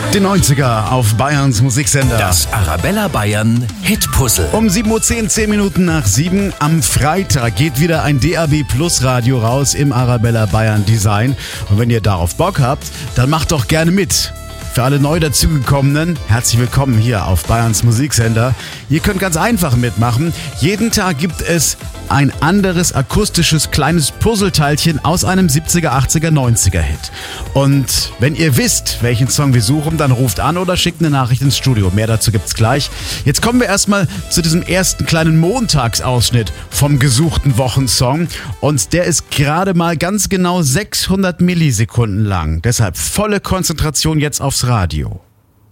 Die 90er auf Bayerns Musiksender. Das Arabella Bayern Hitpuzzle. Um 7.10 Uhr, 10 Minuten nach 7 am Freitag geht wieder ein DAB Plus Radio raus im Arabella Bayern Design. Und wenn ihr darauf Bock habt, dann macht doch gerne mit. Für alle neu dazugekommenen, herzlich willkommen hier auf Bayerns Musiksender. Ihr könnt ganz einfach mitmachen. Jeden Tag gibt es ein anderes akustisches kleines Puzzleteilchen aus einem 70er, 80er, 90er Hit. Und wenn ihr wisst, welchen Song wir suchen, dann ruft an oder schickt eine Nachricht ins Studio. Mehr dazu gibt's gleich. Jetzt kommen wir erstmal zu diesem ersten kleinen Montagsausschnitt vom gesuchten Wochensong. Und der ist gerade mal ganz genau 600 Millisekunden lang. Deshalb volle Konzentration jetzt aufs Radio.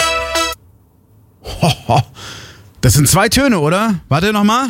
Das sind 2 Töne, oder? Warte nochmal.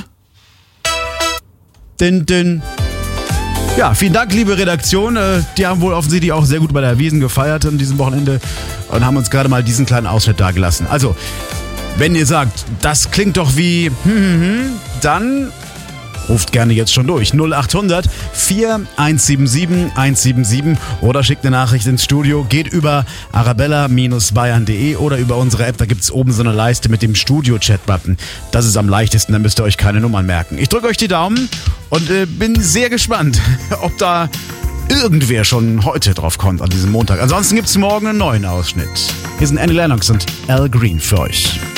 Din. Ja, vielen Dank, liebe Redaktion. Die haben wohl offensichtlich auch sehr gut bei der Wiesn gefeiert an diesem Wochenende und haben uns gerade mal diesen kleinen Ausschnitt dagelassen. Also, wenn ihr sagt, das klingt doch wie dann ruft gerne jetzt schon durch. 0800 4177 177 oder schickt eine Nachricht ins Studio. Geht über arabella-bayern.de oder über unsere App. Da gibt es oben so eine Leiste mit dem Studio-Chat-Button. Das ist am leichtesten, da müsst ihr euch keine Nummern merken. Ich drücke euch die Daumen und bin sehr gespannt, ob da irgendwer schon heute drauf kommt an diesem Montag. Ansonsten gibt es morgen einen neuen Ausschnitt. Hier sind Annie Lennox und Al Green für euch.